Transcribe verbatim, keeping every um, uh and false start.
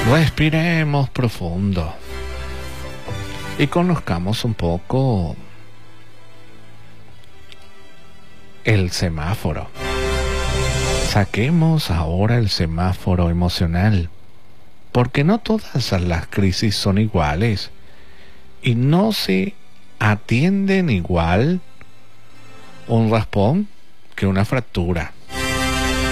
Respiremos profundo y conozcamos un poco el semáforo. Saquemos ahora el semáforo emocional, porque no todas las crisis son iguales y no se atienden igual un raspón que una fractura.